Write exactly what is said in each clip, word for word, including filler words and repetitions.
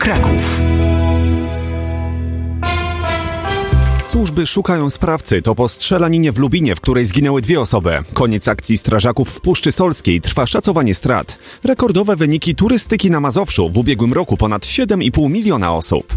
Kraków. Służby szukają sprawcy. To po strzelaninie w Lubinie, w której zginęły dwie osoby. Koniec akcji strażaków w Puszczy Solskiej. Trwa szacowanie strat. Rekordowe wyniki turystyki na Mazowszu. W ubiegłym roku ponad siedem i pół miliona osób.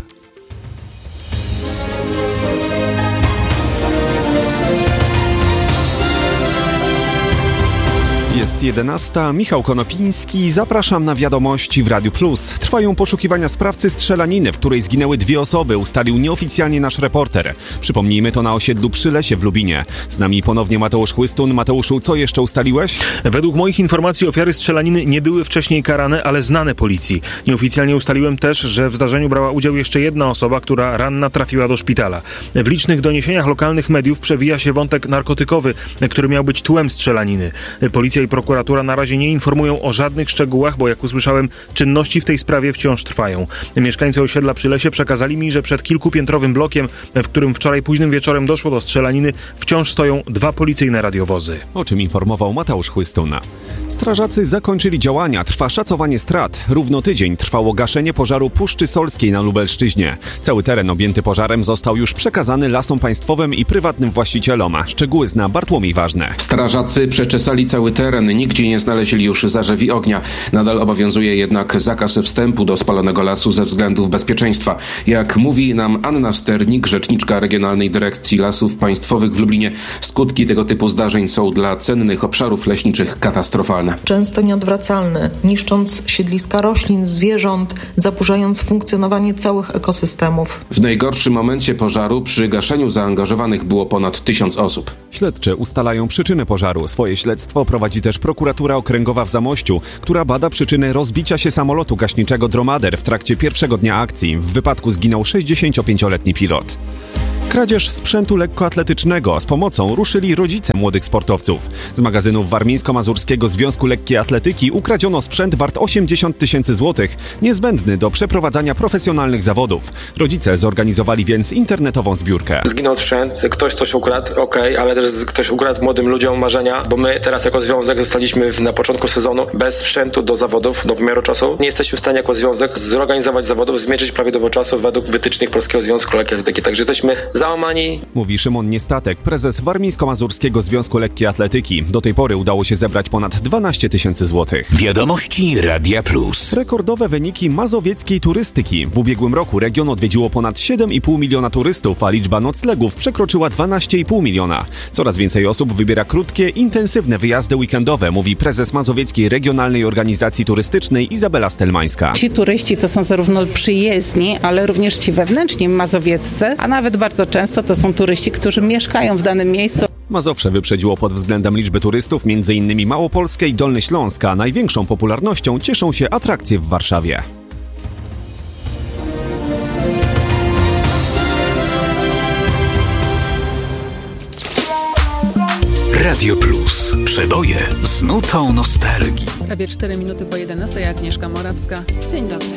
Jest jedenasta. Michał Konopiński. Zapraszam na wiadomości w Radiu Plus. Trwają poszukiwania sprawcy strzelaniny, w której zginęły dwie osoby, ustalił nieoficjalnie nasz reporter. Przypomnijmy, to na osiedlu Przy Lesie w Lubinie. Z nami ponownie Mateusz Chłystun. Mateuszu, co jeszcze ustaliłeś? Według moich informacji ofiary strzelaniny nie były wcześniej karane, ale znane policji. Nieoficjalnie ustaliłem też, że w zdarzeniu brała udział jeszcze jedna osoba, która ranna trafiła do szpitala. W licznych doniesieniach lokalnych mediów przewija się wątek narkotykowy, który miał być tłem strzelaniny. Policja i prokuratura na razie nie informują o żadnych szczegółach, bo jak usłyszałem, czynności w tej sprawie wciąż trwają. Mieszkańcy osiedla Przy Lesie przekazali mi, że przed kilkupiętrowym blokiem, w którym wczoraj późnym wieczorem doszło do strzelaniny, wciąż stoją dwa policyjne radiowozy. O czym informował Mateusz Chłystun. Strażacy zakończyli działania. Trwa szacowanie strat. Równo tydzień trwało gaszenie pożaru Puszczy Solskiej na Lubelszczyźnie. Cały teren objęty pożarem został już przekazany Lasom Państwowym i prywatnym właścicielom. Szczegóły zna Bartłomiej Ważny. Strażacy przeczesali cały teren. Nigdzie nie znaleźli już zarzewi ognia. Nadal obowiązuje jednak zakaz wstępu do spalonego lasu ze względów bezpieczeństwa. Jak mówi nam Anna Sternik, rzeczniczka Regionalnej Dyrekcji Lasów Państwowych w Lublinie, skutki tego typu zdarzeń są dla cennych obszarów leśniczych katastrofalne. Często nieodwracalne, niszcząc siedliska roślin, zwierząt, zaburzając funkcjonowanie całych ekosystemów. W najgorszym momencie pożaru przy gaszeniu zaangażowanych było ponad tysiąc osób. Śledczy ustalają przyczynę pożaru. Swoje śledztwo prowadzi też prokuratura okręgowa w Zamościu, która bada przyczyny rozbicia się samolotu gaśniczego Dromader w trakcie pierwszego dnia akcji. W wypadku zginął sześćdziesięciopięcioletni pilot. Kradzież sprzętu lekkoatletycznego. Z pomocą ruszyli rodzice młodych sportowców. Z magazynów Warmińsko-Mazurskiego Związku Lekkiej Atletyki ukradziono sprzęt wart osiemdziesiąt tysięcy złotych, niezbędny do przeprowadzania profesjonalnych zawodów. Rodzice zorganizowali więc internetową zbiórkę. Zginął sprzęt, ktoś coś ukradł, okej, okay, ale też ktoś ukradł młodym ludziom marzenia, bo my teraz jako związek zostaliśmy na początku sezonu bez sprzętu do zawodów, do wymiaru czasu. Nie jesteśmy w stanie jako związek zorganizować zawodów, zmierzyć prawidłowo czasu według wytycznych Polskiego Związku Lekkiej Atletyki. Także jesteśmy załamani. Mówi Szymon Niestatek, prezes Warmińsko-Mazurskiego Związku Lekkiej Atletyki. Do tej pory udało się zebrać ponad dwanaście tysięcy złotych. Wiadomości Radia Plus. Rekordowe wyniki mazowieckiej turystyki. W ubiegłym roku region odwiedziło ponad siedem i pół miliona turystów, a liczba noclegów przekroczyła dwanaście i pół miliona. Coraz więcej osób wybiera krótkie, intensywne wyjazdy weekendowe, mówi prezes Mazowieckiej Regionalnej Organizacji Turystycznej Izabela Stelmańska. Ci turyści to są zarówno przyjezdni, ale również ci wewnętrzni mazowieccy, a nawet bardzo często to są turyści, którzy mieszkają w danym miejscu. Mazowsze wyprzedziło pod względem liczby turystów m.in. Małopolskę i Dolny Śląsk, a największą popularnością cieszą się atrakcje w Warszawie. Radio Plus. Przeboje z nutą nostalgii. Prawie cztery minuty po jedenastej. Agnieszka Morawska. Dzień dobry.